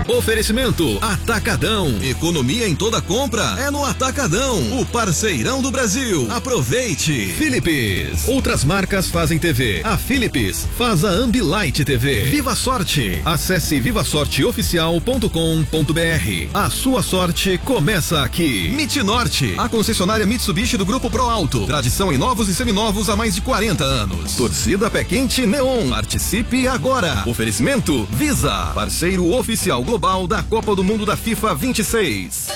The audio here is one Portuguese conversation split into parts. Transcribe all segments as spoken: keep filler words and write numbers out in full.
Oferecimento Atacadão. Economia em toda compra é no Atacadão, o parceirão do Brasil. Aproveite. Philips. Outras marcas fazem T V. A Philips faz a Ambilight T V. Viva Sorte. Acesse viva sorte oficial ponto com ponto br. A sua sorte começa aqui. Mitnorte, a concessionária Mitsubishi do Grupo Pro Alto. Tradição em novos e seminovos há mais de quarenta anos. Torcida Pé Quente Neon. Participe agora. Oferecimento Visa, parceiro oficial global da Copa do Mundo da FIFA vinte e seis.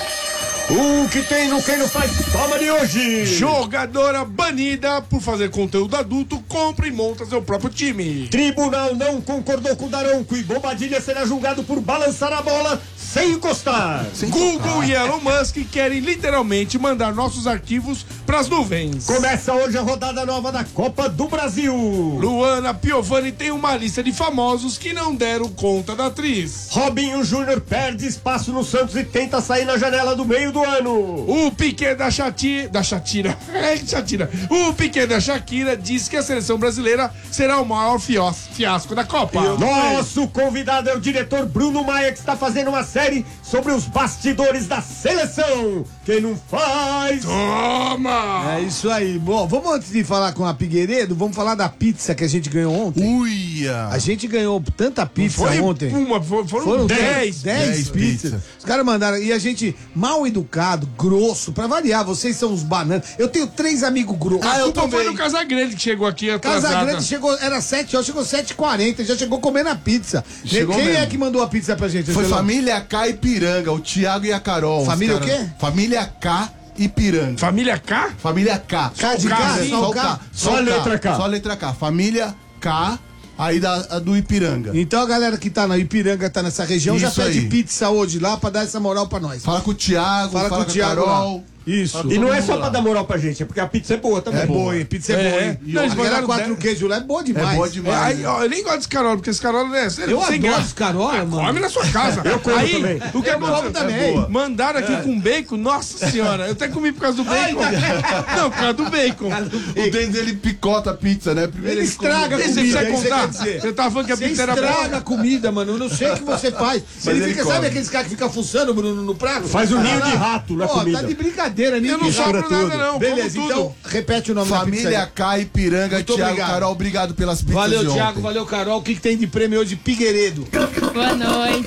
O que tem no Quem Não Faz Toma de hoje? Jogadora banida por fazer conteúdo adulto compra e monta seu próprio time. Tribunal não concordou com o Daronco e Bobadilha será julgado por balançar a bola sem encostar. Sem Google tocar. E Elon Musk querem literalmente mandar nossos arquivos pras nuvens. Começa hoje a rodada nova da Copa do Brasil. Luana Piovani tem uma lista de famosos que não deram conta da atriz. Robinho Júnior perde espaço no Santos e tenta sair na janela do meio do ano. O Piquet da Shakira, da Shakira, é Shakira. O Piquet da Shakira diz que a seleção brasileira será o maior fios, fiasco da Copa. Nosso convidado é o diretor Bruno Maia, que está fazendo uma série sobre os bastidores da seleção. Quem não faz... Toma! É isso aí. Bom, vamos antes de falar com a Figueiredo, vamos falar da pizza que a gente ganhou ontem. Uia! A gente ganhou tanta pizza foi ontem. Uma, foram foram dez. dez pizzas. Pizza. Os caras mandaram, e a gente, mal educado, grosso, pra variar, vocês são uns bananas. Eu tenho três amigos grossos. Ah, eu também. Foi no Casagrande que chegou aqui atrasado. Casagrande chegou, era sete horas, chegou sete e quarenta, já chegou comendo a pizza. Chegou Quem mesmo. é que mandou a pizza pra gente? Foi família K e Piranga, o Thiago e a Carol. Família cara... o quê? Família K e Piranga. Família K? Família K. K de K, K, só o K. Só a letra K. Só a letra K. Família K, aí da, a do Ipiranga. Então a galera que tá na Ipiranga, tá nessa região, Isso já pede aí. pizza hoje lá pra dar essa moral pra nós. Fala com o Thiago, fala, fala com o Thiago a Carol. lá. Isso. E não é só pra dar moral pra gente, é porque a pizza é boa também. É boa, hein? Pizza é, É, boa, hein? e não, eles Aquela mandaram quatro dez. queijos lá é boa demais. É boa É, demais. aí, ó, eu nem gosto desse Carol, porque esse Carol né, Eu sem adoro graça. esse Carola, Ah, mano. come na sua casa. Eu como aí, também. o que Eu aconteceu? como também. É boa. Mandaram aqui com bacon, nossa senhora, eu até comi por causa do bacon. Não, por causa do bacon. O Denis, ele picota a pizza, né? Primeiro Ele estraga a Esse comida, você é isso que contar? quer dizer. Você tava falando que a Você pizza era boa. estraga a comida, mano. Eu não sei o que você faz. Ele ele fica, come. sabe aqueles caras que ficam fuçando, Bruno, no prato? Faz um ninho Ah, de rato na Pô, comida. tá de brincadeira, ninho Eu não de rato. sobro nada, não. Beleza, como tudo. então repete o nome da Família pizza. K e Piranga, Muito Thiago, obrigado. Carol, obrigado pelas pizzas Valeu, de ontem. Thiago, valeu, Carol. O que, que tem de prêmio hoje? Figueiredo. Boa noite.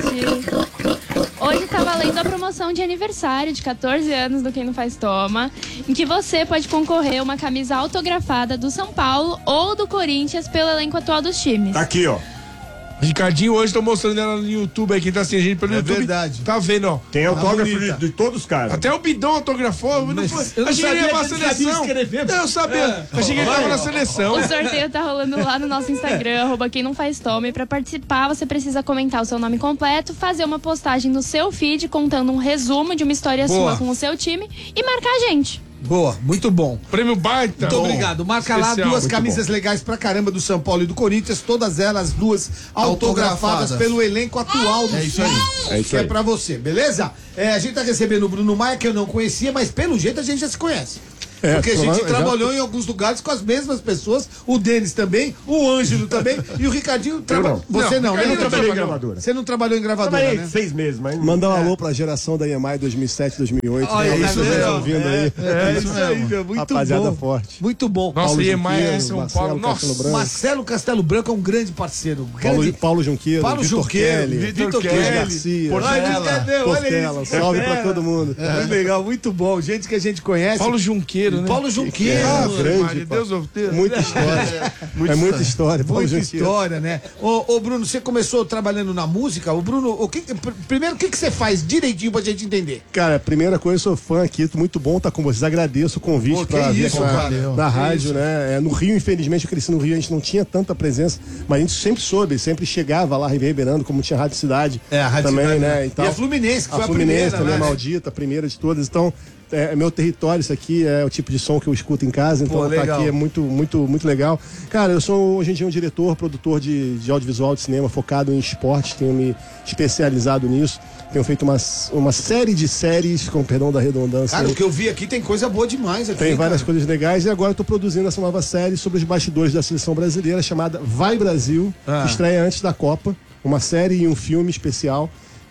Hoje tá valendo a promoção de aniversário de quatorze anos do Quem Não Faz Toma, em que você pode concorrer a uma camisa autografada do São Paulo ou do Corinthians pelo elenco atual dos times. Tá aqui, ó. Ricardinho hoje tô mostrando ela no YouTube aí, quem tá assistindo a gente pelo É YouTube. verdade. Tá vendo, ó. Tem autógrafo de, bonita. de todos os caras. Até o Bidão autografou. Eu não, Mas foi, eu não achei que ele ia sabia pra que ele sabia seleção. escrever. Eu sabia. Achei que ele tava na seleção. O sorteio tá rolando lá no nosso Instagram, arroba Quem Não Faz Toma. E pra participar, você precisa comentar o seu nome completo, fazer uma postagem no seu feed contando um resumo de uma história Boa. sua com o seu time e marcar a gente. Boa, muito bom. Prêmio baita. Muito obrigado. Marca lá Especial. duas Muito camisas legais pra caramba do São Paulo e do Corinthians, todas elas duas autografadas, Autografadas. pelo elenco atual do É isso aí. É isso que aí. é pra você, beleza? É, a gente tá recebendo o Bruno Maia, que eu não conhecia, mas pelo jeito a gente já se conhece. É, Porque a gente prova- trabalhou em alguns lugares com as mesmas pessoas, o Denis também, o Ângelo também, e o Ricardinho trabalhou. não. Você Não, não, né? Eu não Ricardinho trabalhei em trabalhou. gravadora. Você não trabalhou em gravadora, Trabalhei né? seis meses, mas... Mandar um alô pra geração da I M A I dois mil e sete, dois mil e oito. Olha, né? tá Isso vendo? mesmo, ouvindo aí. É isso aí, meu, muito Rapaziada bom. forte. Muito bom. Nossa, Paulo e é mais Junqueiro, São Marcelo Paulo. Nossa. Castelo Branco. Marcelo Castelo Branco é um grande parceiro. Paulo, Grande... Paulo Junqueiro, Paulo Vitor Junqueiro, Kelly, Vitor Luiz Kelly, Garcia, Portela, Portela, olha isso, salve Portela. pra todo mundo. É, muito legal, muito bom. Gente que a gente conhece. Paulo Junqueiro, né? Paulo Junqueiro. Ah, mano. grande, Maria, pá. Deus ouviu. Muita história. é muita história. Paulo Muita Junqueiro. história, né? Ô, ô, Bruno, você começou trabalhando na música. O Bruno, o que, pr- primeiro, o que, que você faz direitinho pra gente entender? Cara, primeira coisa, eu sou fã aqui, muito bom estar com vocês. Agradeço o convite Pô, que pra vir isso, aqui na, cara. na Que rádio, isso. né? É, no Rio, infelizmente, eu cresci no Rio, a gente não tinha tanta presença, mas a gente sempre soube, sempre chegava lá reverberando, como tinha Rádio Cidade. É, a Rádio também, Cidade, né? né? E, tal. E a Fluminense, que a foi a Fluminense primeira, também, né? maldita, a primeira de todas. Então, é, é meu território isso aqui, é o tipo de som que eu escuto em casa, então Pô, tá legal. aqui é muito, muito, muito legal. Cara, eu sou hoje em dia um diretor, produtor de, de audiovisual, de cinema, focado em esportes, tenho me especializado nisso. Tenho feito uma, uma série de séries, com perdão da redundância. Cara, aí. o que eu vi aqui tem coisa boa demais. Aqui, Tem várias cara. coisas legais e agora eu tô produzindo essa nova série sobre os bastidores da seleção brasileira chamada Vai Brasil, Ah. que estreia antes da Copa. Uma série e um filme especial.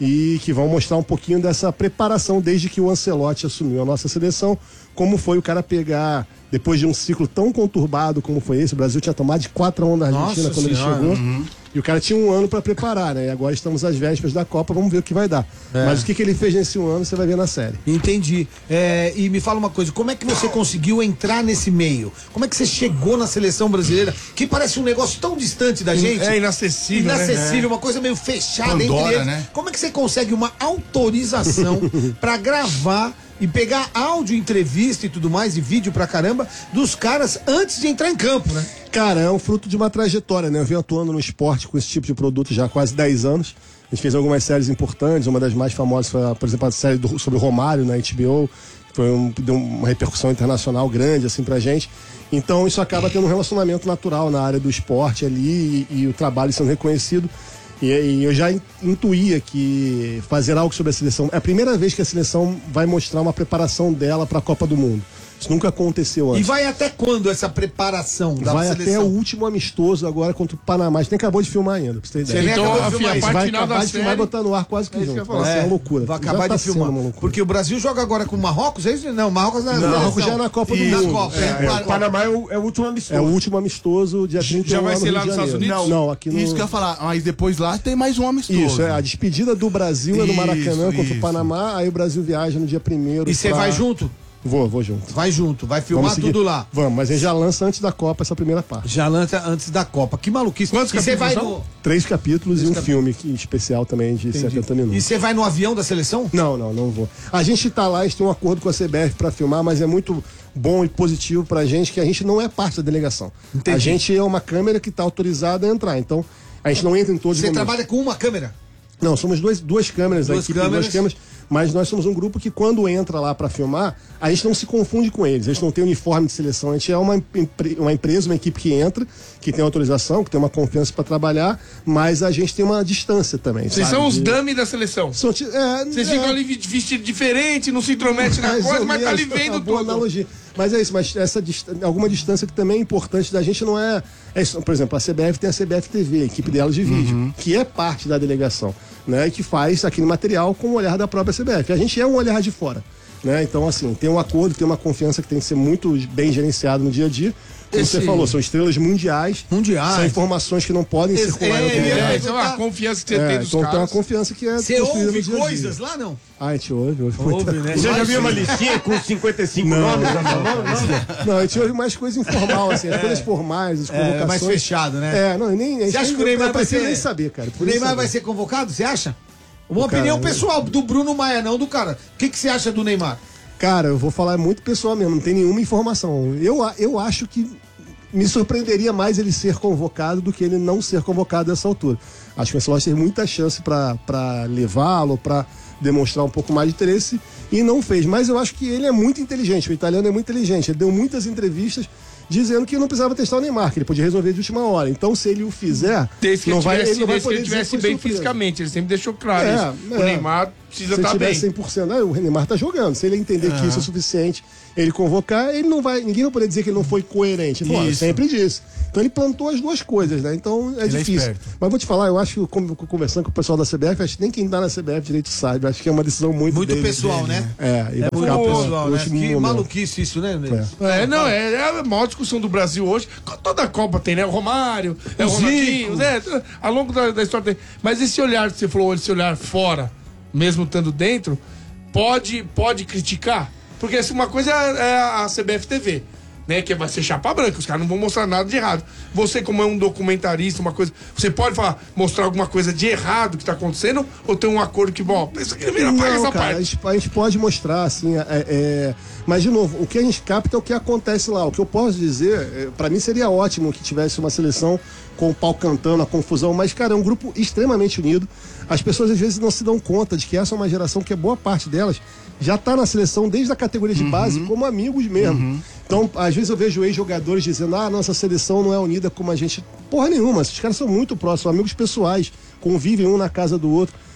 e que vão mostrar um pouquinho dessa preparação desde que o Ancelotti assumiu a nossa seleção, como foi o cara pegar, depois de um ciclo tão conturbado como foi esse, o Brasil tinha tomado de quatro a um da Argentina Nossa quando senhora, ele chegou, uhum. e o cara tinha um ano para preparar, né? E agora estamos às vésperas da Copa, vamos ver o que vai dar. É. Mas o que, que ele fez nesse um ano, você vai ver na série. Entendi. É, e me fala uma coisa, como é que você conseguiu entrar nesse meio? Como é que você chegou na seleção brasileira, que parece um negócio tão distante da gente? É inacessível, Inacessível, né? uma coisa meio fechada Pandora, entre eles. né? Como é que você consegue uma autorização pra gravar e pegar áudio, entrevista e tudo mais, e vídeo pra caramba, dos caras antes de entrar em campo, né? Cara, é um fruto de uma trajetória, né? Eu venho atuando no esporte com esse tipo de produto já há quase dez anos. A gente fez algumas séries importantes, uma das mais famosas foi, por exemplo, a série do, sobre o Romário na H B O, foi um, deu uma repercussão internacional grande, assim, pra gente. Então isso acaba tendo um relacionamento natural na área do esporte ali e, e o trabalho sendo reconhecido. E, e eu já intuía que fazer algo sobre a seleção... É a primeira vez que a seleção vai mostrar uma preparação dela para a Copa do Mundo. Isso nunca aconteceu antes. E vai até quando essa preparação da Vai seleção? até o último amistoso agora contra o Panamá. A gente nem acabou de filmar ainda, pra você ter ideia. Então, acabou de a, filmar a isso. parte Vai final acabar da de filmar e série... botar no ar quase que É isso junto. que eu ia falar. Vai ser É, uma loucura. Vai Já acabar tá de filmar. sendo uma loucura. Porque o Brasil joga agora com o Marrocos, é isso? Não, Marrocos na Não, seleção. Marrocos já é na Copa do Na Mundo. Copa. É, é, o Panamá é o, é o último amistoso. É o último amistoso, dia trinta e um Já vai no ser Rio lá de nos Estados Janeiro. Unidos? Não, aqui no... Isso que eu ia falar, mas depois lá tem mais um amistoso. Isso, é, a despedida do Brasil é no Maracanã Isso, contra o isso. Panamá, aí o Brasil viaja no dia primeiro. E você pra- vai junto? Vou, vou junto. Vai junto, vai filmar Vamos seguir. tudo lá. Vamos, mas a gente já lança antes da Copa essa primeira parte. Já lança antes da Copa. Que maluquice. Quantos e você vai capítulos no... Três capítulos e um capítulos. filme que- especial também de setenta E minutos. você vai no avião da seleção? Não, não, não vou. A gente tá lá, a gente tem um acordo com a C B F pra filmar, mas é muito bom e positivo pra gente que a gente não é parte da delegação. Entendi. A gente é uma câmera que tá autorizada a entrar, então a gente não entra em todos os Você momentos. trabalha com uma câmera? Não, somos dois, duas câmeras, Duas a equipe tem câmeras. duas câmeras, mas nós somos um grupo que quando entra lá pra filmar, a gente não se confunde com eles, a gente não tem uniforme de seleção, a gente é uma, empre- uma empresa, uma equipe que entra, que tem autorização, que tem uma confiança pra trabalhar, mas a gente tem uma distância também. Vocês sabe? são os De- dummies da seleção. São ti- é, Vocês é, ficam ali vestidos diferente, não se intromete na mais coisa, ou mas tá ali menos, vendo uma boa tudo. analogia. Mas é isso, mas essa dist- alguma distância que também é importante da gente não é, é isso. Por exemplo, a C B F tem a C B F T V, a equipe dela de vídeo, que é parte da delegação, né? E que faz aquele material com o olhar da própria C B F. A gente é um olhar de fora, né? Então, assim, tem um acordo, tem uma confiança que tem que ser muito bem gerenciado no dia a dia. Como Esse- você falou, são estrelas mundiais. Mundiais. São informações que não podem Esse- circular em é, outro é, lugar. É, isso é uma confiança que você É, tem dos então tem uma caras. confiança que é Você construída ouve no dia a dia. coisas lá, não? Ah, a gente ouve, ouve. muita Ouve, né? Você já viu uma listinha com cinquenta e cinco nomes? Não, não, Não, a gente ouve mais coisa informal, assim, as coisas formais, as convocações. É, mais fechado, né? É, não, e nem. Você acha que o Neymar eu vai prefiro ser... nem saber, cara. O Neymar vai ser convocado, você acha? Uma O cara- opinião pessoal do Bruno Maia, não do cara. O que, que você acha do Neymar? Cara, eu vou falar muito pessoal mesmo, não tem nenhuma informação. Eu, a- eu acho que me surpreenderia mais ele ser convocado do que ele não ser convocado nessa altura. Acho que o Ancelotti tem muita chance pra pra levá-lo, pra demonstrar um pouco mais de interesse e não fez. Mas eu acho que ele é muito inteligente, o italiano é muito inteligente. Ele deu muitas entrevistas dizendo que não precisava testar o Neymar, que ele podia resolver de última hora. Então, se ele o fizer, Desde que não ele vai, tivesse, ele não vai desde que poder ele dizer tivesse que foi bem surpresa. fisicamente. Ele sempre deixou claro É, isso. O é. Neymar precisa Se estar tiver bem. cem por cento, ah, o Neymar tá jogando. Se ele entender que isso é suficiente, ele convocar, ele não vai. Ninguém vai poder dizer que ele não foi coerente. Pô, eu Isso. sempre disse. Então ele plantou as duas coisas, né? Então é Ele é difícil. esperto. Mas vou te falar, eu acho que como- conversando com o pessoal da C B F, acho que nem quem tá na C B F direito sabe. Acho que é uma decisão muito Muito deles. pessoal, né? É, e vai Muito ficar pro- pessoal, pro né? último Que momento. maluquice isso, né? É. É, não, é, é a maior discussão do Brasil hoje. Toda a Copa tem, né? O Romário, é o O Ronaldinho, Zico. né? Ao longo da, da história tem. Mas esse olhar que você falou, esse olhar fora, mesmo estando dentro, pode, pode criticar? Porque assim, uma coisa é é a C B F T V, né? Que vai ser chapa branca, os caras não vão mostrar nada de errado. Você, como é um documentarista, uma coisa. Você pode falar, mostrar alguma coisa de errado que tá acontecendo, ou tem um acordo que, bom, isso aqui não paga essa Não, cara, a parte. gente, a gente pode mostrar, assim, é, é, mas de novo, o que a gente capta é o que acontece lá. O que eu posso dizer, é, pra mim seria ótimo que tivesse uma seleção com o pau cantando, a confusão, mas, cara, é um grupo extremamente unido. As pessoas às vezes não se dão conta de que essa é uma geração que é boa parte delas já tá na seleção desde a categoria de base como amigos mesmo. Então, às vezes eu vejo ex-jogadores dizendo, ah, nossa seleção não é unida como a gente. Porra nenhuma, esses caras são muito próximos, amigos pessoais, convivem um na casa do outro.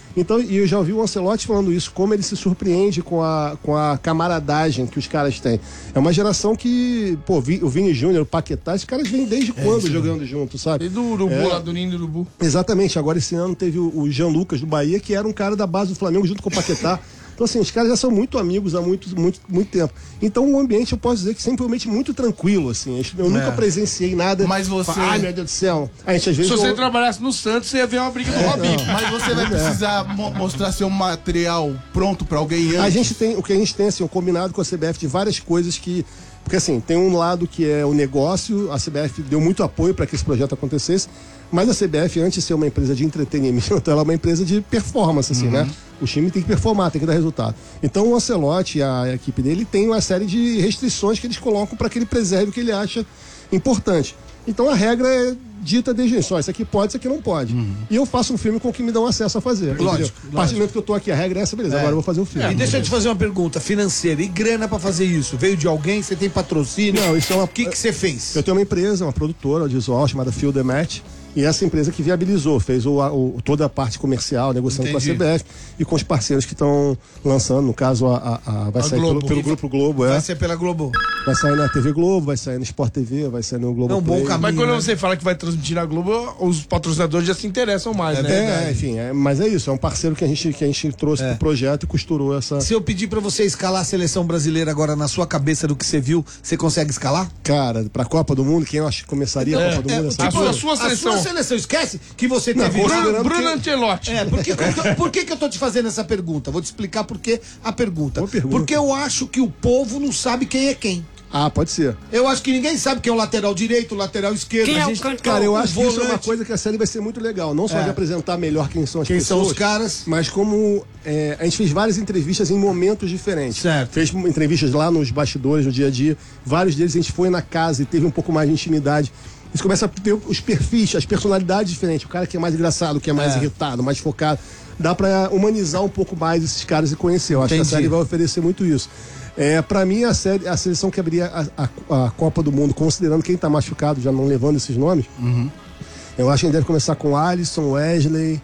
Então, e eu já ouvi o Ancelotti falando isso, como ele se surpreende com a, com a camaradagem que os caras têm. É uma geração que, pô, o Vini Júnior, o Paquetá, esses caras vêm desde é quando jogando junto, sabe? E do Urubu, é, lá do Ninho do Urubu. Exatamente, agora esse ano teve o, o Jean Lucas do Bahia, que era um cara da base do Flamengo junto com o Paquetá. Então, assim, os caras já são muito amigos há muito, muito, muito tempo. Então, o ambiente, eu posso dizer que sempre foi um ambiente muito tranquilo, assim. Eu é. nunca presenciei nada. Mas você... Ai, meu Deus do céu. A gente, às vezes, Se você eu... trabalhasse no Santos, você ia ver uma briga do Robinho. Mas você vai precisar mo mostrar seu material pronto pra alguém antes. A gente tem, o que a gente tem, assim, um combinado com a C B F de várias coisas que... Porque, assim, tem um lado que é o negócio, a C B F deu muito apoio para que esse projeto acontecesse, mas a C B F, antes de ser uma empresa de entretenimento, ela é uma empresa de performance, assim, uhum. né? O time tem que performar, tem que dar resultado. Então, o Ancelotti e a equipe dele tem uma série de restrições que eles colocam para que ele preserve o que ele acha importante. Então, a regra é dita desde isso. Ó, isso aqui pode, isso aqui não pode. Uhum. E eu faço um filme com o que me dão acesso a fazer. Lógico. lógico. A partir do momento que eu tô aqui, a regra é essa, beleza, é. agora eu vou fazer o filme. É, e deixa eu te fazer uma pergunta financeira. E grana pra fazer isso? Veio de alguém? Você tem patrocínio? Não, isso é uma... O que que você fez? Eu tenho uma empresa, uma produtora audiovisual chamada Feel the Match. E essa empresa que viabilizou, fez o, o, toda a parte comercial, negociando Entendi. com a C B F e com os parceiros que estão lançando. No caso, a, a, a vai a sair Globo. Pelo, pelo Grupo Globo. Vai é. ser pela Globo. Vai sair na T V Globo, vai sair no Sport T V, vai sair no Globo. É um bom Play. caminho. Mas quando né? você fala que vai transmitir na Globo, os patrocinadores já se interessam mais, é, né? É, enfim, é, mas é isso. É um parceiro que a gente, que a gente trouxe é. pro projeto e costurou essa... Se eu pedir pra você escalar a seleção brasileira agora na sua cabeça do que você viu, você consegue escalar? Cara, pra Copa do Mundo, quem eu acho que começaria então, a Copa do é, Mundo? É, Essa tipo, a sua seleção. A sua seleção, esquece que você Não, teve... Bruno, Bruno que... Ancelotti. É, por que, por que que eu tô te fazendo essa pergunta? Vou te explicar por que a pergunta. pergunta. Porque eu acho que o povo não sabe quem é quem. Ah, pode ser. Eu acho que ninguém sabe quem é o lateral direito, o lateral esquerdo. Quem é o gente... cantor? Cara, eu acho que isso é uma volante. coisa que a série vai ser muito legal. Não só É. de apresentar melhor quem são as Quem pessoas. são os caras. Mas como é, a gente fez várias entrevistas em momentos diferentes. Certo. Fez entrevistas lá nos bastidores, no dia a dia. Vários deles a gente foi na casa e teve um pouco mais de intimidade. Você começa a ter os perfis, as personalidades diferentes. O cara que é mais engraçado, o que é mais É. irritado, mais focado. Dá pra humanizar um pouco mais esses caras e conhecer. Eu acho Entendi. que a série vai oferecer muito isso. É, para mim, a, série, a seleção que abriria a, a, a Copa do Mundo, considerando quem tá machucado, já não levando esses nomes, Uhum. eu acho que a gente deve começar com Alisson, Wesley,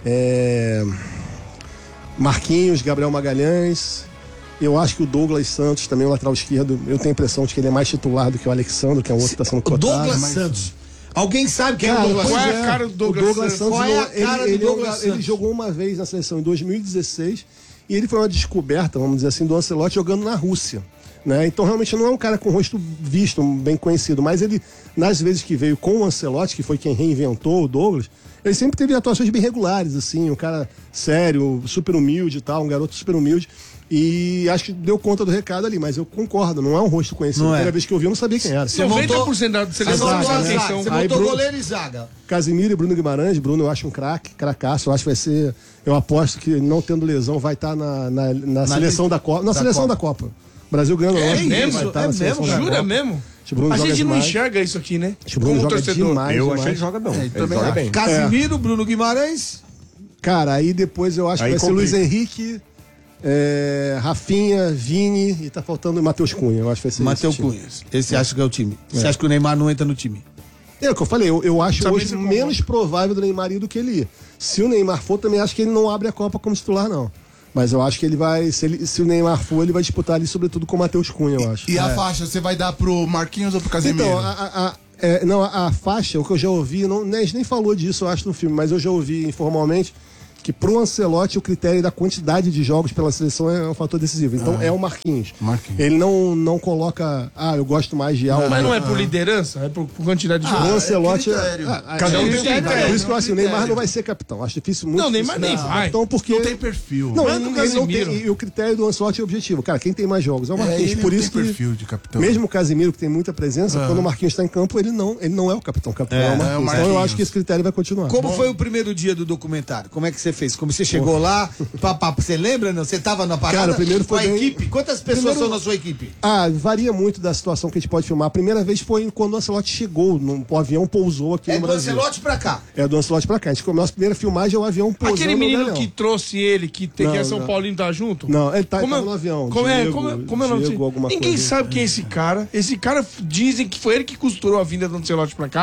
é, Marquinhos, Gabriel Magalhães. Eu acho que o Douglas Santos, também o lateral esquerdo, eu tenho a impressão de que ele é mais titular do que o Alexandre, que é o outro que está sendo O cotado. Douglas mas... Santos. Alguém sabe quem Cara, é o Douglas pois Qual Santos? é a cara do Douglas o Douglas Santos? Santos, Qual é a ele- cara do ele, Douglas ele, ele Santos? jogou uma vez na seleção em dois mil e dezesseis e ele foi uma descoberta, vamos dizer assim, do Ancelotti jogando na Rússia. Né? Então realmente não é um cara com rosto visto, bem conhecido, mas ele, nas vezes que veio com o Ancelotti, que foi quem reinventou o Douglas, ele sempre teve atuações bem regulares, assim, um cara sério, super humilde e tal, um garoto super humilde. E acho que deu conta do recado ali, mas eu concordo, não é um rosto conhecido. Não A primeira é. vez que eu vi, eu não sabia quem era. Você noventa montou- por cento da Você seleção montou, Exato, a sabe né? quem zaga, são. você Aí, montou Bruno- goleiro e zaga. Casimiro e Bruno Guimarães, Bruno eu acho um craque, cracaço, eu acho que vai ser, eu aposto que não tendo lesão vai estar na, na, na seleção lista da Copa, na da seleção Copa. da Copa. Brasil ganhando, É lógico, mesmo? vai estar É na seleção mesmo? da Jura Copa. mesmo? Acho que o Bruno A joga gente não demais. enxerga isso aqui, né? Acho que o Bruno Como joga torcedor. demais, Eu demais. achei que ele joga bom. É, Ele também joga acho. bem. Casimiro, Bruno Guimarães. Cara, aí depois eu acho Aí que vai ser complica. Luiz Henrique, é, Rafinha, Vini e tá faltando Matheus Cunha. Eu acho que vai ser Matheus esse time. Cunha. Esse acha que é o time. Você acha que o Neymar não entra no time? É o que eu falei, eu, eu acho Sabe hoje se menos provável do Neymar ir do que ele ir. Se o Neymar for, também acho que ele não abre a Copa como titular, não. Mas eu acho que ele vai, se, ele, se o Neymar for, ele vai disputar ali, sobretudo com o Matheus Cunha, eu acho. E a faixa, você vai dar pro Marquinhos ou pro Casemiro? Então, a, a- a- é, não, a, a faixa, o que eu já ouvi, não, nem, a gente nem falou disso, eu acho, no filme, mas eu já ouvi informalmente que pro Ancelotti o critério da quantidade de jogos pela seleção é um fator decisivo. Então é o Marquinhos. Marquinhos. Ele não, não coloca, ah, eu gosto mais de algo. Mas não é por liderança, é por, por quantidade de O jogos. Ancelotti. critério. Ah, ah, Cada um é, tem é, critério. Por isso que eu acho que o Neymar critério. não vai ser capitão. Acho difícil, muito Não, difícil Neymar nem ser vai. capitão, porque. Não tem perfil. Não, Manda ele, o ele não tem, Casemiro. e o critério do Ancelotti é objetivo. Cara, quem tem mais jogos é o É, Marquinhos. ele por não isso tem que. perfil de capitão. Mesmo o Casemiro, que tem muita presença, quando o Marquinhos está em campo, ele não, ele não é o capitão. O capitão é, o Marquinhos. é o Então eu Marquinhos. acho que esse critério vai continuar. Como foi o primeiro dia do documentário? Como é que você fez? Como você chegou lá? Pá, pá, você lembra? Não? Você tava na parada? Cara, o primeiro foi com a bem- equipe? Quantas pessoas Primeiro- são na sua equipe? Ah, varia muito da situação que a gente pode filmar. A primeira vez foi quando o Ancelotti chegou, no, o avião pousou aqui É no do Brasil. Ancelotti pra cá. É do Ancelotti pra cá. A gente começou a nossa primeira filmagem, é o avião pousando Aquele no menino Galeão. que trouxe ele, que, tem, Não, que é São não. Paulino, tá junto? Não, ele tá, Como tava é- no avião. Como é, Diego, como é, como é o nome Diego, dele? alguma Ninguém coisa. sabe quem é esse cara. Esse cara, dizem que foi ele que costurou a vinda do Ancelotti pra cá.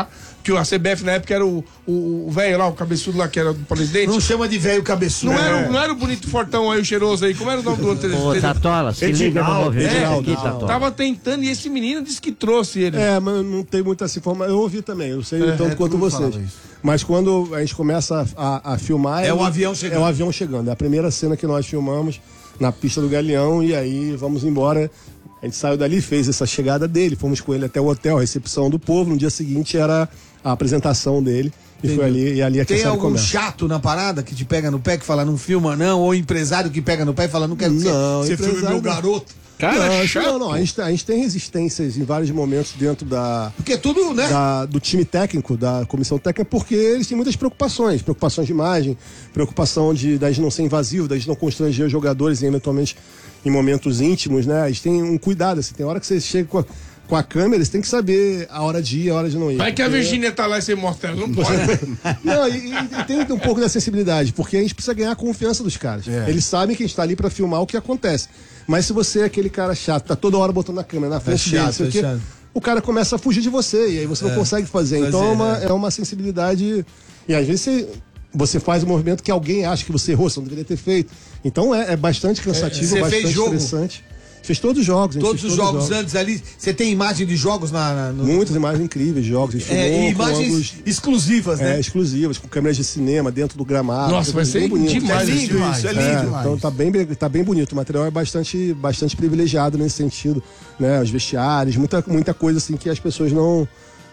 que a C B F na época era o o velho lá, o cabeçudo lá que era do presidente. Não chama de velho cabeçudo. Não, é. era, não era o bonito fortão aí, o cheiroso aí. Como era o nome do outro? Ô, Tatola, se liga no movimento é, aqui, Tatola. Tava tentando e esse menino disse que trouxe ele. É, mas não tem muita essa informação. Eu ouvi também, eu sei É, tanto é, quanto vocês. Mas quando a gente começa a, a, a filmar... É o avião chegando. É o avião chegando. É a primeira cena que nós filmamos na pista do Galeão e aí vamos embora. A gente saiu dali, fez essa chegada dele, fomos com ele até o hotel, a recepção do povo. No dia seguinte era a apresentação dele. E Entendi. foi ali, e ali a Tem questão algum começa. chato na parada que te pega no pé, que fala não filma não, ou empresário que pega no pé e fala não quero que Não, você, você filme empresário meu não. garoto. Cara, não, chato. não, não, a gente, a gente tem resistências em vários momentos dentro da, Porque tudo, né? da- do time técnico, da comissão técnica, porque eles têm muitas preocupações, preocupações de imagem, preocupação de da gente não ser invasivo, da gente não constranger os jogadores em, eventualmente em momentos íntimos, né? Eles têm um cuidado, assim, tem hora que você chega com a, com a câmera, eles têm que saber a hora de ir, a hora de não ir. Vai que a porque- Virgínia tá lá e você mostra ela. Não pode. Não, e, e- e tem um pouco da sensibilidade, porque a gente precisa ganhar a confiança dos caras. Eles sabem que a gente tá ali pra filmar o que acontece. Mas se você é aquele cara chato, tá toda hora botando a câmera na frente dele, chato, não sei o é quê, chato. o cara começa a fugir de você, e aí você não consegue fazer. fazer, Então é uma, né? é uma sensibilidade. E às vezes você, você faz um movimento que alguém acha que você errou, você não deveria ter feito. Então é, é bastante cansativo, Você bastante fez jogo? estressante. Fez todos os jogos, a gente Todos fez os jogos antes ali, você tem imagem de jogos na, na- no- Muitas imagens incríveis, jogos. A gente é, filmou e com imagens ângulos, exclusivas, né? é, exclusivas, com câmeras de cinema dentro do gramado. Nossa, vai ser bem bonito. demais É esse lindo demais. isso, é lindo É, demais. então tá bem, tá bem bonito. O material é bastante, bastante privilegiado nesse sentido, né? Os vestiários, muita, muita coisa assim que as pessoas não,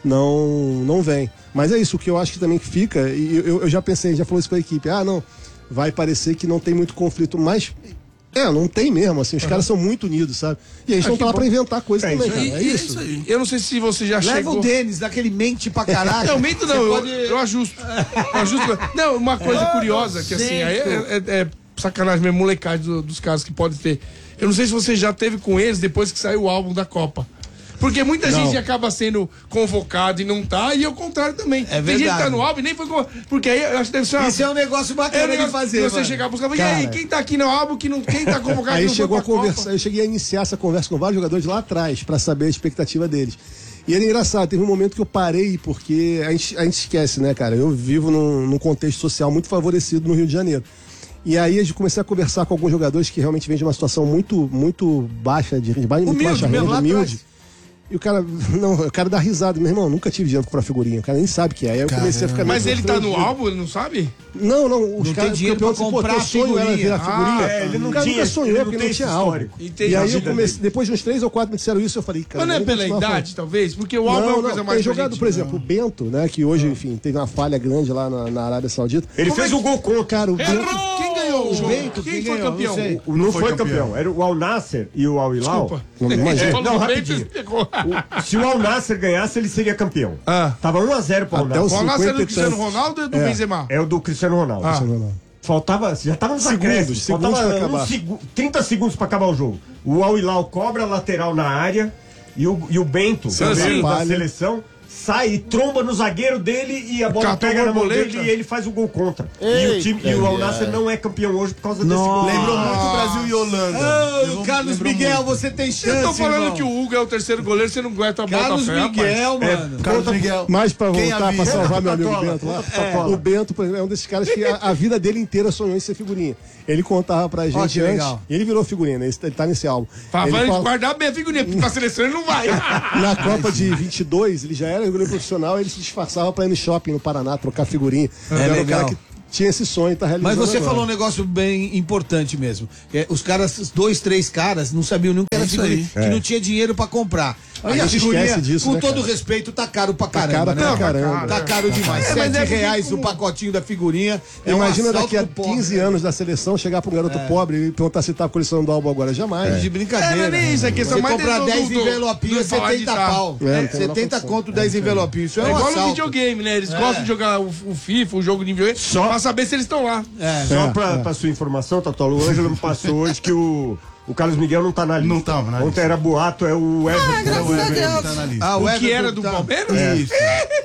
não, não veem. Mas é isso, o que eu acho que também fica, e eu, eu já pensei, já falou isso com a equipe, ah, não, vai parecer que não tem muito conflito, mas é, não tem mesmo, assim, os caras são muito unidos, sabe? E eles Ah, não que estão lá bom. pra inventar coisa É também, isso cara. E- É e isso. aí. Eu não sei se você já Leva chegou... o Denis, daquele mente pra caraca. Não, mento não, Você eu, pode- eu ajusto. Eu ajusto. Não, uma coisa curiosa, que assim, aí é, é- é sacanagem mesmo, molecagem do- dos caras que podem ter. Eu não sei se você já teve com eles depois que saiu o álbum da Copa. Porque muita Não. gente acaba sendo convocado e não tá, e o contrário também. É Tem gente que verdade. tá no álbum e nem foi convocado. Porque aí eu acho que deve ser uma... Isso é um negócio é um bacana negócio de fazer, que você mano. chegar e buscar, e Cara. aí, quem tá aqui no álbum, que não, quem tá convocado Aí que não chegou foi a pra conversa, eu cheguei a iniciar essa conversa com vários jogadores lá atrás pra saber a expectativa deles. E era engraçado, teve um momento que eu parei, porque a gente, a gente esquece, né, cara? Eu vivo num, num contexto social muito favorecido no Rio de Janeiro. E aí eu comecei a conversar com alguns jogadores que realmente vêm de uma situação muito, muito baixa, de, de muito Humilde baixa mesmo, renda, lá humilde. atrás. E o cara, não, o cara dá risada, meu irmão, nunca tive dinheiro pra comprar figurinha, o cara nem sabe o que é. Aí eu comecei a ficar Mas meio ele tá no constrangido. álbum, ele não sabe? Não, não, os Não caras tem dinheiro porque eu pra pergunto, pô, comprar teu sonho era figurinha. ver a figurinha. Ah, é, ele não o cara tinha- nunca sonhou, ele não porque tem não tinha esse álbum. histórico. Entendi. E aí A eu vida comecei, dele. depois de uns três ou quatro me disseram isso, eu falei, cara. Mas não é eu vou pela continuar idade, talvez? Porque o álbum é não, uma coisa não, mais tem pra jogado, gente, por né? exemplo, o Bento, né, que hoje, enfim, teve uma falha grande lá na, na Arábia Saudita. Ele Como fez é o gol contra. Cara, o Bento... Errou! Quem ganhou o jogo? Bento, Quem quem foi ganhou? campeão? Não sei. O- Não foi campeão. Era o Al Nasser e o Al Hilal. Desculpa. Não, imagina. Falou Não, do Bento, rapidinho. explicou. O- Se o Al Nasser ganhasse, ele seria campeão. Ah. Tava um a zero pro Al Até o Nasser. O Al-Nassr é do cinquenta e Cristiano tantos. Ronaldo ou é do É. Benzema? É o do Cristiano Ronaldo. Ah. Faltava, já tava nos Segundos, acréscimos, segundos faltava pra acabar. uns segu- trinta segundos pra acabar o jogo. O Al Hilal cobra a lateral na área e o, e o Bento, Sim, também sim. da seleção, sai e tromba no zagueiro dele e a bola Catou pega na mão borboleta. dele e ele faz o gol contra. e o, time, e o Al Nasser não é campeão hoje por causa desse gol. Lembrou muito Brasil e Holanda. Ô, Lembrou- Carlos lembrou Miguel, muito. você tem chance, Eu tô falando irmão. que o Hugo é o terceiro goleiro, você não aguenta a bola Carlos fé, Miguel, É, mano. Carlos Miguel. Mas pra Quem voltar, avisa? pra salvar meu amigo Tatola, Bento lá, conta pro Tatola. o Bento, por exemplo, é um desses caras que a, a vida dele inteira sonhou em ser figurinha. Ele contava pra gente que antes, legal. e ele virou figurinha, né? Ele tá- ele tá nesse álbum. Fala, Ele vai fala- guardar bem a figurinha, porque pra seleção ele não vai. Na Copa de vinte e dois, ele já era goleiro profissional, ele se disfarçava pra ir no shopping no Paraná, trocar figurinha. É Era um legal. cara que tinha esse sonho e tá realizando Mas você agora. falou um negócio bem importante mesmo. É, os caras, os dois, três caras, não sabiam nem o que era isso figurinha, aí. que não tinha dinheiro pra comprar. Aí A a gente figurinha, esquece disso, com né, todo cara? respeito, tá caro pra Tá caramba, caro né? pra caramba. Tá caro demais. É, mas Sete é porque reais como- o pacotinho da figurinha. É um Imagina assalto daqui a do pobre, quinze né? anos da seleção chegar pra um garoto pobre e perguntar se tá colecionando álbum agora. Jamais. De É, brincadeira. não é nem isso, é questão Você mais comprar do- dez do- do- envelopinhos, do setenta editar. pau. É, não tem setenta menor conto, dez envelopinhos. Isso é, É um igual no assalto. videogame, né? Eles gostam de jogar o, o FIFA, o jogo de videogame, Só- pra saber se eles estão lá. É. Só É, pra, é. pra sua informação, Tatola, o Ângelo me passou hoje que o, o Carlos Miguel não tá na lista. Não tava na Ontem lista. era boato, é o Everton. É o Everton que tá na lista. Ah, O que Everton era do tá- Palmeiras? Isso.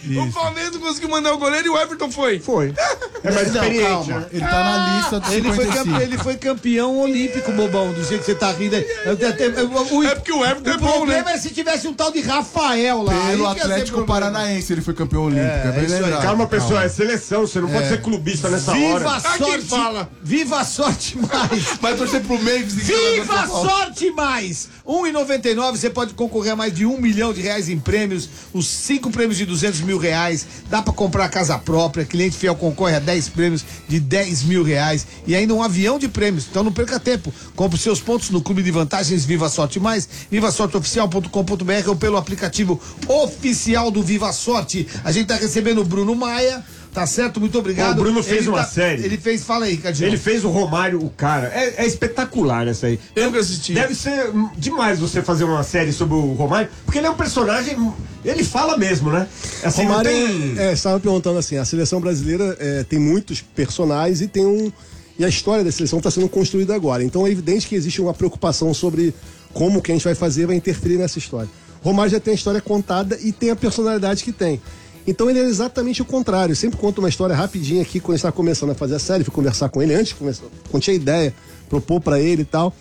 O Palmeiras não conseguiu mandar o goleiro e o Everton foi. Foi. É mais Não, experiente, calma. né? Ele tá na lista dos Ele foi, cinquenta e cinco. campe- ele foi campeão olímpico, bobão, do jeito que você tá rindo aí. Eu até- até- o, É porque o Everton é o bom, né? problema é se tivesse um tal de Rafael lá. aí Pelo que ia ser Atlético problema. Paranaense ele foi campeão olímpico. É, bem isso aí. lembrado. Calma, pessoal, é seleção, você não pode ser clubista nessa Viva hora. a Ah, quem sorte! fala? Viva a sorte mais! Vai torcer pro Mendes. Viva a sorte mais! um real e noventa e nove, você pode concorrer a mais de um milhão de reais em prêmios, os cinco prêmios de duzentos mil reais, dá pra comprar casa própria, cliente fiel concorre a dez prêmios de dez mil reais e ainda um avião de prêmios, então não perca tempo, compre seus pontos no Clube de Vantagens Viva a Sorte Mais, viva sorte oficial ponto com ponto b r ou pelo aplicativo oficial do Viva a Sorte. A gente tá recebendo o Bruno Maia. Tá certo? Muito obrigado. O Bruno fez Ele uma tá- série. Ele fez, fala aí, Cadinho. Ele fez o Romário, o cara. É, é espetacular essa aí. Eu nunca assisti. Deve ser hum, demais você fazer uma série sobre o Romário, porque ele é um personagem. hum, Ele fala mesmo, né? Assim, não Romário, tem. é, estava perguntando assim, a seleção brasileira é, tem muitos personagens e tem um e a história da seleção está sendo construída agora. Então é evidente que existe uma preocupação sobre como que a gente vai fazer vai interferir nessa história. Romário já tem a história contada e tem a personalidade que tem. Então ele é exatamente o contrário. Eu sempre conto uma história rapidinha aqui quando a gente estava começando a fazer a série, fui conversar com ele antes de começar, quando tinha ideia, propor para ele e tal.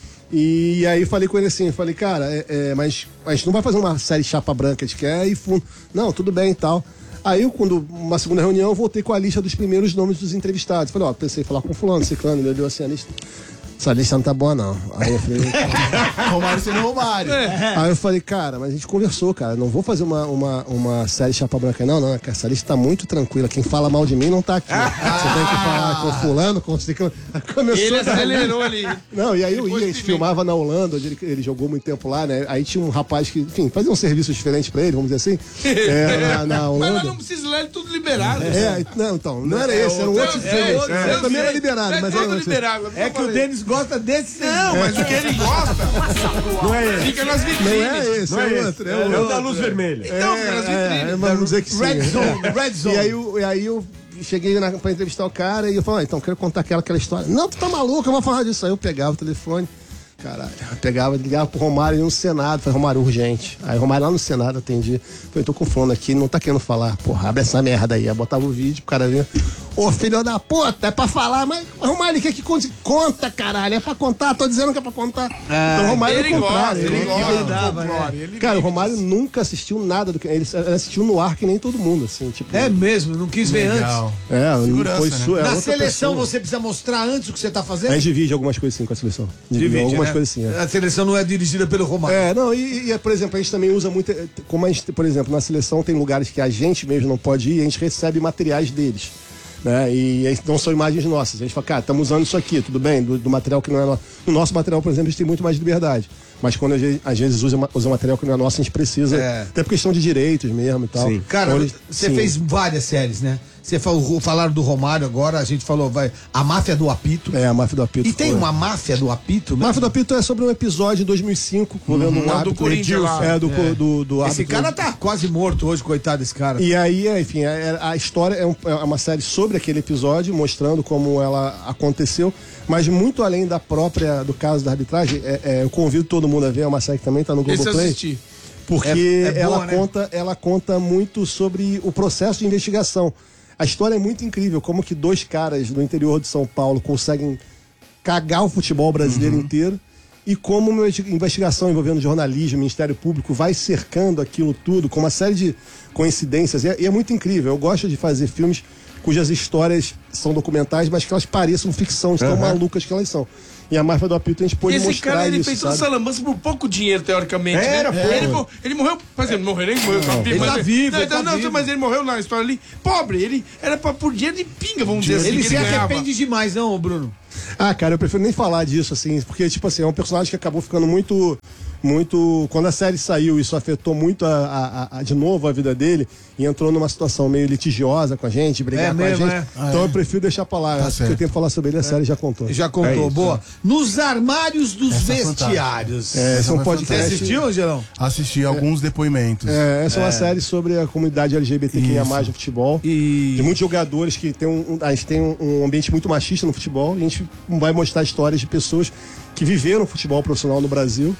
E aí falei com ele assim, eu falei, cara, é, é, mas a gente não vai fazer uma série chapa branca, a gente quer ir fundo. Não, tudo bem e tal. Aí, eu, quando uma segunda reunião, eu voltei com a lista dos primeiros nomes dos entrevistados. Falei, ó, pensei em falar com fulano, ciclano, ele olhou assim, a lista. Essa lista não tá boa, não. Aí eu falei. Romário sendo Romário. Aí eu falei, cara, mas a gente conversou, cara. Não vou fazer uma, uma, uma série chapa branca, não, não. Essa lista tá muito tranquila. Quem fala mal de mim não tá aqui. Você tem que falar com fulano, com ciclano. Começou Ele a dar- acelerou ali. Não, e aí eu Depois ia, a gente se filmava na Holanda, onde ele, ele jogou muito tempo lá, né? Aí tinha um rapaz que, enfim, fazia um serviço diferente pra ele, vamos dizer assim. É, na, na Mas Holanda. lá não precisa lá, é tudo liberado. É, não, então, não era esse, era um outro É, serviço. é, É, também era liberado, é mas era tudo outro. liberado. É que o Denis gosta desse. Não, mas o que ele gosta Não é esse. fica nas vitrines. Não é esse, Não é é esse. outro. É, É o outro. da luz vermelha. Então, fica nas É, vitrines. é, mas vamos dizer que sim. Red Zone, Red Zone. E aí, eu- e aí eu cheguei na, pra entrevistar o cara e eu falei, ah, então quero contar aquela, aquela história. Não, tu tá maluco, eu vou falar disso. Aí eu pegava o telefone, caralho, eu pegava, ligava pro Romário no Senado, falei, Romário, urgente. Aí o Romário lá no Senado atendi, falei, tô com fulano aqui, não tá querendo falar. Porra, abre essa merda aí. Aí botava o vídeo pro cara ver. Ô, filho da puta, é pra falar, mas o Romário quer que conte. Conta, caralho, é pra contar, tô dizendo que é pra contar. então o Romário Ele é o contrário. gosta, ele ele- gosta ele do dava, folclore, né? ele Cara, o vive Romário nunca assistiu nada do que. Ele assistiu no ar que nem todo mundo, assim, tipo. É mesmo, não quis ver antes. Legal. É, Segurança, foi né? su- é Na outra seleção pessoa. você precisa mostrar antes o que você tá fazendo? A gente divide algumas coisas sim com a seleção. Divide, Divide, algumas né? coisas sim. É. A seleção não é dirigida pelo Romário. É, não, e, e, por exemplo, a gente também usa muito. Como a gente, por exemplo, na seleção tem lugares que a gente mesmo não pode ir e a gente recebe materiais deles. Né? E aí não são imagens nossas. A gente fala, cara, estamos usando isso aqui, tudo bem, do, do material que não é nosso. No nosso material, por exemplo, a gente tem muito mais liberdade. Mas quando a gente, às vezes usa, ma- usa material que não é nosso, a gente precisa. É. Até por questão de direitos mesmo e tal. Sim. Cara, Então, eles- você sim. fez várias séries, né? Você falou, falaram do Romário agora, a gente falou, vai, a máfia do apito. É, a máfia do apito. E tem foi. uma máfia do apito, né? Máfia do apito é sobre um episódio de dois mil e cinco, envolvendo um do árbitro. Corinthians lá. É, do, co- do, do Esse árbitro. cara tá quase morto hoje, coitado desse cara. E aí, é, enfim, é- a história é, um- é uma série sobre aquele episódio, mostrando como ela aconteceu, mas muito além da própria, do caso da arbitragem, é- é, eu convido todo mundo a ver, é uma série que também tá no Esse eu Globoplay, assisti. porque É- é ela, boa, né? conta, ela conta muito sobre o processo de investigação. A história é muito incrível, como que dois caras do interior de São Paulo conseguem cagar o futebol brasileiro inteiro, e como uma investigação envolvendo jornalismo, Ministério Público vai cercando aquilo tudo, com uma série de coincidências. E é, e é muito incrível. Eu gosto de fazer filmes cujas histórias são documentais, mas que elas pareçam ficção, de tão malucas que elas são. E a máfia do apito a gente pôde Esse mostrar cara, ele isso, fez toda sabe? essa lambança por pouco dinheiro, teoricamente. Era, né? pô. Ele, mo- ele morreu. Mas ele morreu, ele morreu. Tá vivo, Ele mas tá vivo, Não, ele então, tá não, vivo. mas ele morreu na história ali. Pobre, ele era pra, por dinheiro de pinga, vamos dizer assim. Ele que se ganhava. arrepende demais, não, Bruno? Ah, cara, eu prefiro nem falar disso, assim, porque, tipo assim, é um personagem que acabou ficando muito. Muito. Quando a série saiu, isso afetou muito a, a- a- de novo a vida dele e entrou numa situação meio litigiosa com a gente, brigar É com mesmo, a gente. é? Então eu prefiro deixar pra lá. Tá Acho que certo. eu tenho que falar sobre ele, a série já contou. Já contou, boa. Nos armários dos Essa é vestiários. É, esse é um foi Você podcast. assistiu, Angelão? Assisti alguns depoimentos. É, essa é uma série sobre a comunidade L G B T Q I A mais, Isso. no futebol. E De muitos jogadores que tem um, um- a gente tem um, um ambiente muito machista no futebol. E a gente vai mostrar histórias de pessoas que viveram futebol profissional no Brasil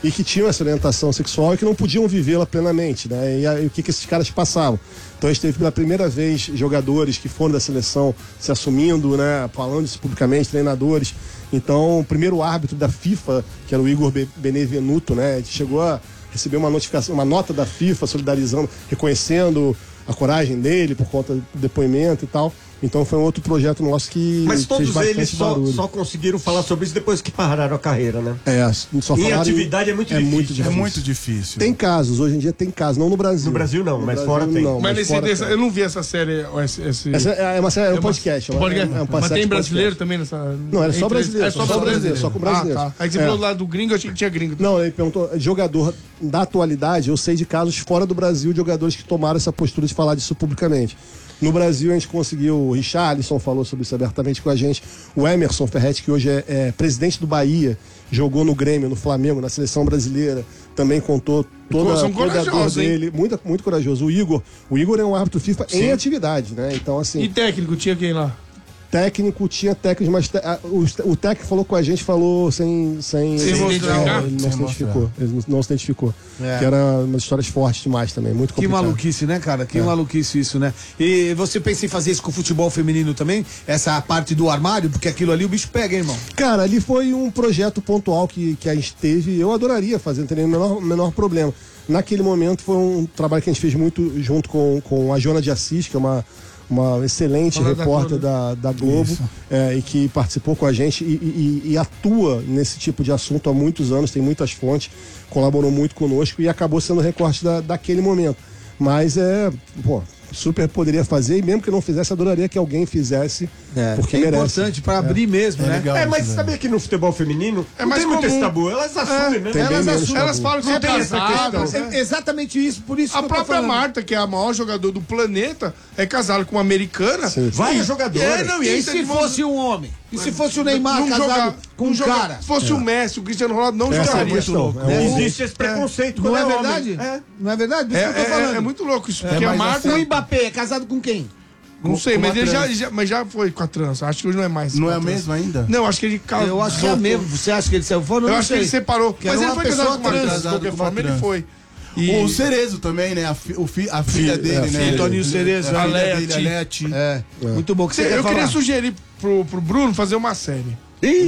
e que tinham essa orientação sexual e que não podiam vivê-la plenamente, né? E, aí, o que, que esses caras passavam? Então a gente teve pela primeira vez jogadores que foram da seleção se assumindo, né? Falando isso publicamente, treinadores. Então, o primeiro árbitro da FIFA, que era o Igor Benevenuto, né? Chegou a receber uma notificação, uma nota da FIFA solidarizando, reconhecendo a coragem dele por conta do depoimento e tal. Então foi um outro projeto nosso que Mas todos fez eles só, só conseguiram falar sobre isso depois que pararam a carreira, né? É, só em atividade é muito é difícil. Muito difícil. É muito difícil. Tem casos, hoje em dia tem casos, não no Brasil. No Brasil não, no mas Brasil, fora tem. Não, Mas, mas nesse, fora dessa, tem. eu não vi essa série. Esse, esse... Essa é uma série, é um É uma- podcast. é uma- podcast. é um Mas tem podcast. brasileiro também nessa. Não, era só entre- brasileiro, É só, só só brasileiro, brasileiro. só com brasileiro. Ah, tá. Aí você É. falou lá do gringo, eu achei que tinha gringo. Não, ele perguntou, jogador da atualidade, eu sei de casos fora do Brasil de jogadores que tomaram essa postura de falar disso publicamente. No Brasil a gente conseguiu, o Richarlison falou sobre isso abertamente com a gente, o Emerson Ferretti, que hoje é, é presidente do Bahia, jogou no Grêmio, no Flamengo, na seleção brasileira, também contou toda, São toda a dor corajosos, hein? dele, muito, muito corajoso. O Igor, o Igor é um árbitro FIFA em atividade, né? Então assim... E técnico, tinha quem lá? Técnico, tinha técnicos, mas te- a- o, o técnico falou com a gente, falou sem. Sem, Sem sem- identificar? é, ele não Sem se identificou. Ele não, não se identificou. É. Que era umas histórias fortes demais também, muito Que complicado. maluquice, né, cara? Que maluquice isso, né? E você pensa em fazer isso com o futebol feminino também? Essa parte do armário? Porque aquilo ali o bicho pega, hein, irmão? Cara, ali foi um projeto pontual que, que a gente teve. Eu adoraria fazer, não teria o menor, menor problema. Naquele momento foi um trabalho que a gente fez muito junto com, com a Joana de Assis, que é uma. Uma excelente Fala da repórter Globo. da, da Globo é, e que participou com a gente e, e- e atua nesse tipo de assunto há muitos anos, tem muitas fontes, colaborou muito conosco e acabou sendo recorte da, daquele momento. Mas é, pô, super poderia fazer e mesmo que não fizesse, adoraria que alguém fizesse, porque é merece. importante pra abrir mesmo, É né? legal. É, mas isso, sabia que no futebol feminino É não mais tem muito comum. esse tabu. Elas assumem, né? tem bem Elas menos assumem. Elas falam que são tem essa casadas. questão. né? É exatamente isso, por isso A que eu tô própria falando. Marta, que é a maior jogador do planeta, é casada com uma americana. Sim. Várias jogadoras. É, não, e E aí se fosse um homem? E se fosse o Neymar não casado jogar- com não um jogar- cara? Se fosse o Messi, o Cristiano Ronaldo não Essa é a jogaria. questão. É um- Existe esse preconceito Não quando é homem. verdade? É. Não é verdade? Por É, isso que eu tô é- falando. é muito louco isso, porque a mas Marta. O Mbappé é casado com quem? Não sei, com mas uma ele já, trans. já- mas já foi com a trans. Acho que hoje não é mais. Não com é a a trans. mesma ainda? Não, acho que ele casou. Eu acho que é mesmo. Você acha que ele saiu fora? Eu Eu não acho que ele sei. separou. Que Mas era ele uma foi casado pessoa com uma trans, trans, de qualquer com uma forma, ele trans. foi. E- O Cerezo também, né? A, fi- o fi- a filha dele, né? filho, Toninho Cerezo, a a filha Leti. dele, a Leti. É, muito bom. O que você eu quer queria falar? sugerir pro, pro Bruno fazer uma série.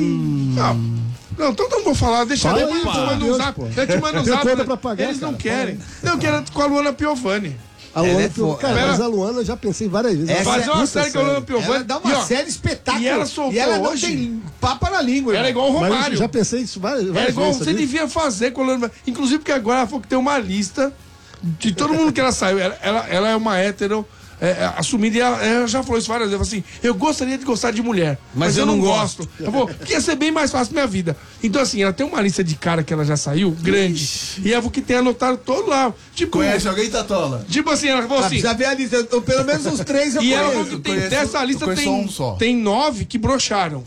Não, não, então não vou falar, deixa Fala eu aí, te pelo mando um Deus, zap. pô. Eu te mando um Tem zap. conta né? pra pagar, Eles não cara. querem. Não, eu quero com a Luana Piovani. A Luana, Ela é fo- cara, Pera- mas a Luana eu já pensei várias vezes. Essa Ela Fazer uma puta série com a Luana série. Piovani. Ela dá uma E, ó, série espetáculo. e ela soltou E ela não hoje. tem papa na língua. Ela é irmão. igual o Mas eu Romário. já pensei isso várias, É várias igual vezes. você sabia? devia fazer com a Luana. Inclusive, porque agora ela falou que tem uma lista de todo mundo que ela saiu. Ela, ela, ela é uma hétero é, é, assumida e ela, ela já falou isso várias vezes. Ela falou assim: eu gostaria de gostar de mulher, mas, eu, não gosto. Ela falou que ia ser bem mais fácil minha vida. Então, assim, ela tem uma lista de cara que ela já saiu, grande. E ela falou que tem anotado todo lá. Tipo, Conhece alguém, Tatola? tipo assim, ela falou Ah, assim. precisa ver a lista. Eu- Pelo menos uns três eu E ela falou conheço. que tem, conheço- dessa eu lista conheço tem, um só. tem nove que broxaram.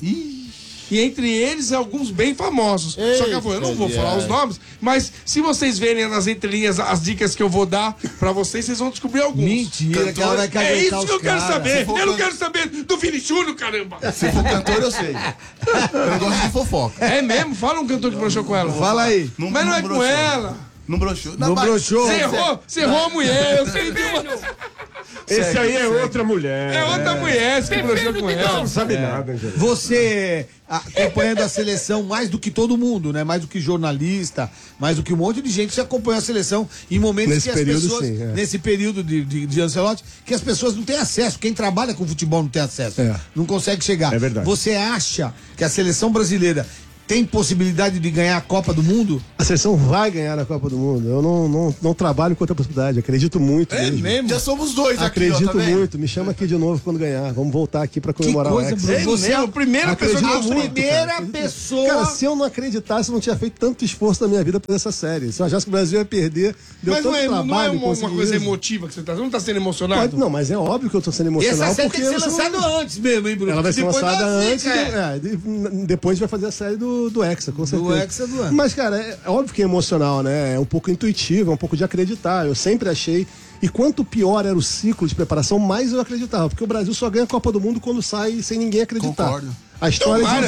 E entre eles, alguns bem famosos. Só que ela falou, eu não vou falar os nomes, mas se vocês verem nas entrelinhas as dicas que eu vou dar pra vocês, vocês vão descobrir alguns. Mentira, que ela vai É caguetar isso os que eu quero caras. saber. Se for Eu não can- quero saber do Vini Júnior, caramba. Se for cantor, eu sei. Eu gosto de fofoca. É mesmo? Fala um cantor que broxou com ela. Fala aí. Mas não é com broxou. ela. Não broxou. Não ba- broxou. Você errou, você errou a mulher. Eu sei de uma... Esse aí é outra mulher. É outra mulher que broxou com ela. Não sabe nada, gente. Você a- acompanhando a seleção mais do que todo mundo, né? Mais do que jornalista, mais do que um monte de gente que acompanha a seleção em momentos Nesse que as período, pessoas, sim, é. nesse período de, de, de Ancelotti, que as pessoas não têm acesso. Quem trabalha com futebol não tem acesso. É. Não consegue chegar. É verdade. Você acha que a seleção brasileira tem possibilidade de ganhar a Copa do Mundo? A seleção vai ganhar a Copa do Mundo. Eu não, não, não trabalho com outra possibilidade. Acredito muito É mesmo. mesmo? Já somos dois aqui, Acredito ó, tá vendo? muito. Me chama aqui de novo quando ganhar. Vamos voltar aqui pra Que comemorar coisa, o Hexa. Bruno. É Você é mesmo? a Primeira pessoa que Acredito eu muito, primeira cara. pessoa. Cara, se eu não acreditasse, eu não tinha feito tanto esforço na minha vida pra essa série. Se eu achasse que o Brasil ia perder, deu Mas tanto não é, trabalho. não é uma, uma conseguir coisa isso. emotiva que você tá. Você não tá sendo Pode- emocionado? Não, mas é óbvio que eu tô sendo E essa emocional série porque tem que ser eu sou- lançada antes mesmo, hein, Bruno? Ela vai ser Depois lançada da antes, Zica, é. do- é, de- depois vai fazer a série do, do Hexa, com certeza. Hexa do ano. Mas, cara, é, é óbvio que é emocional, né? É um pouco intuitivo, é um pouco de acreditar. Eu sempre achei. E quanto pior era o ciclo de preparação, mais eu acreditava. Porque o Brasil só ganha a Copa do Mundo quando sai sem ninguém acreditar. Concordo. A história Tomara.